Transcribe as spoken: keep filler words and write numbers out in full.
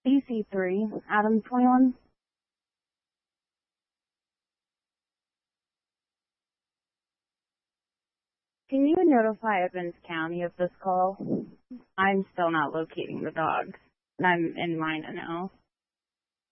E C three, Adam twenty-one. Can you notify Evans County of this call? I'm still not locating the dogs, and I'm in Mina now.